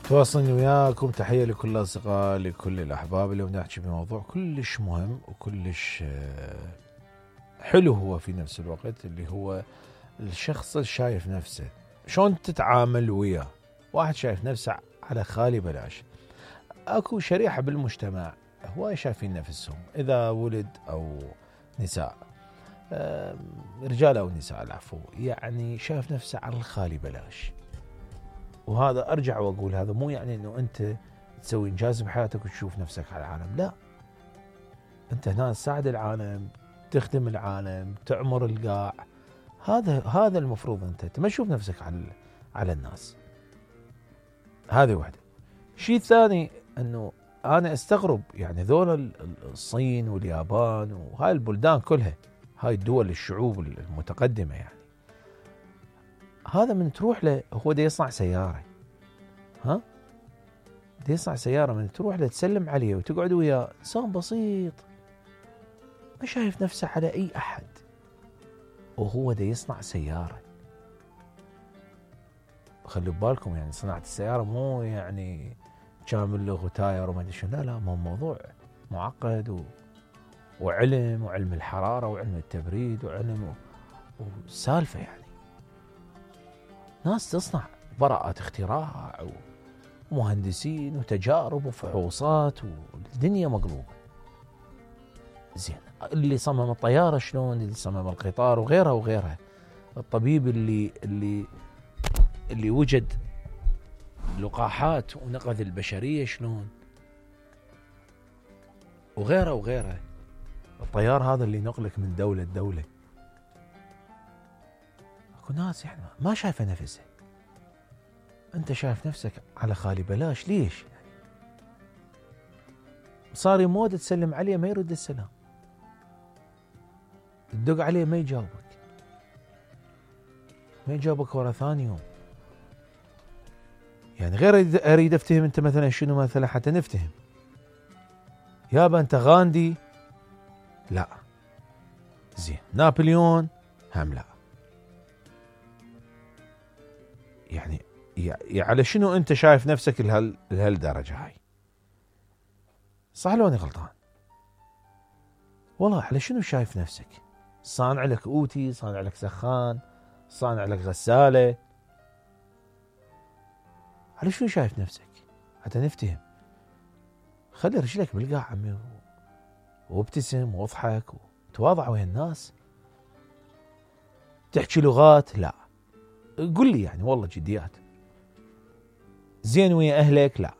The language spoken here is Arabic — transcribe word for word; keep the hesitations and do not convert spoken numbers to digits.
تواصلني وياكم. تحية لكل الأصدقاء، لكل الأحباب. اليوم نحكي بموضوع كلش مهم وكلش حلو هو في نفس الوقت، اللي هو الشخص الشايف نفسه شلون تتعامل وياه. واحد شايف نفسه على خالي بلاش. اكو شريحة بالمجتمع هواي شايفين نفسهم، إذا ولد أو نساء، رجال أو نساء العفو، يعني شايف نفسه على الخالي بلاش. وهذا أرجع وأقول هذا مو يعني أنه أنت تسوي إنجاز بحياتك وتشوف نفسك على العالم، لا، أنت هنا تساعد العالم، تخدم العالم، تعمر القاع. هذا هذا المفروض أنت ما تشوف نفسك على على الناس. هذه واحدة. شيء ثاني أنه أنا أستغرب، يعني ذول الصين واليابان وهاي البلدان كلها، هاي الدول الشعوب المتقدمة، يعني هذا من تروح له هو دا يصنع سيارة، ها دا يصنع سيارة، من تروح له تسلم عليه وتقعد وياه إنسان بسيط ما شايف نفسه على أي أحد، وهو دا يصنع سيارة. خلوا بالكم، يعني صناعة السيارة مو يعني كامل له تاير وما ادري شنو، لا لا، مو موضوع معقد و... وعلم وعلم الحرارة وعلم التبريد وعلم و... وسالفة، يعني ناس تصنع براءات اختراع ومهندسين وتجارب وفحوصات والدنيا مقلوبة. زين، اللي صمم الطيارة شلون، اللي صمم القطار وغيرها وغيرها، الطبيب اللي اللي اللي وجد لقاحات ونقذ البشرية شلون، وغيرها وغيرها. الطيار هذا اللي نقلك من دولة لدولة. اكو ناس يعني ما شايفة نفسها. انت شايف نفسك على خالي بلاش، ليش؟ صار يموت تسلم عليه ما يرد السلام، تدق عليه ما يجاوبك، ما يجاوبك ورا ثاني يوم. يعني غير اريد افتهم انت مثلا شنو، مثلا حتى نفتهم. يابا انت غاندي؟ لا. زين، نابليون؟ هم لا. يعني يعني على شنو انت شايف نفسك لهال لهالدرجه هاي؟ صح لو اني غلطان؟ والله على شنو شايف نفسك؟ صانع لك اوتي، صانع لك سخان، صانع لك غساله، على شنو شايف نفسك؟ حتى نفتهم. خلي رجلك بالقاع عمي، وابتسم واضحك وتواضع ويا الناس. تحكي لغات؟ لا. قل لي يعني والله جديات. زين ويا اهلك؟ لا.